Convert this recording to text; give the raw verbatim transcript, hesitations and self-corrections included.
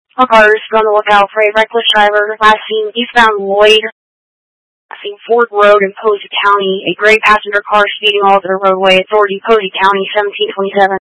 All cars on the lookout for a reckless driver. Last seen eastbound Lloyd. Last seen Ford Road in Posey County. A gray passenger car speeding all over the roadway. Authority Posey County, seventeen twenty-seven.